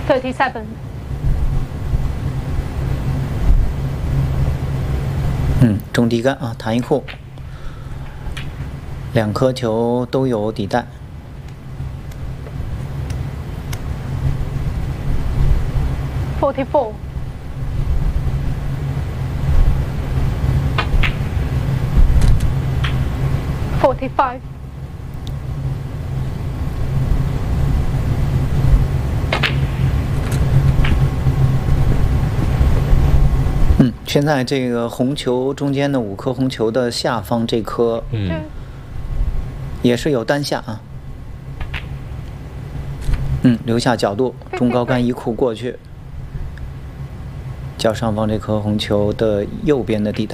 37. 中低杆啊，弹一库，2颗球都有底带。 44. 45. 现在这个红球中间的5颗红球的下方这颗，也是有单下啊。留下角度，中高杆1库过去，较上方这颗红球的右边的地带。